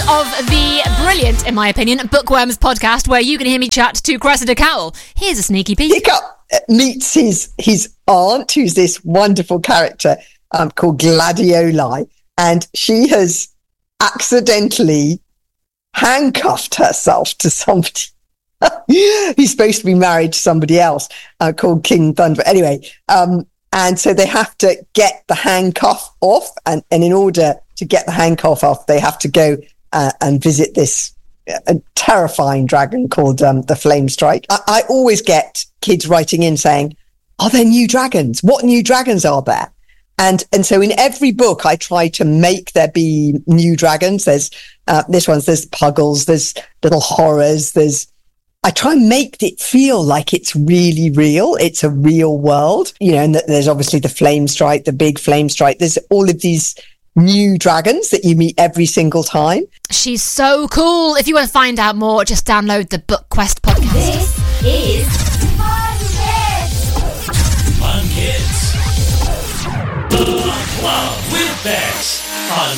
of the brilliant, in my opinion, Bookworms podcast, where you can hear me chat to Cressida Cowell. Here's a sneaky peek. Hiccup meets his aunt, who's this wonderful character called Gladioli, and she has accidentally handcuffed herself to somebody. He's supposed to be married to somebody else called King Thunder. Anyway, and so they have to get the handcuff off, and in order to get the handcuff off, they have to go and visit this terrifying dragon called the Flame Strike. I always get kids writing in saying, "Are there new dragons? What new dragons are there?" And so in every book, I try to make there be new dragons. There's there's Puggles, there's little horrors, I try and make it feel like it's really real. It's a real world, and there's obviously the Flame Strike, the big Flame Strike. There's all of these new dragons that you meet every single time. She's so cool. If you want to find out more, just download the BookQuest podcast. This is Fun Kids. Fun Kids. With Bex on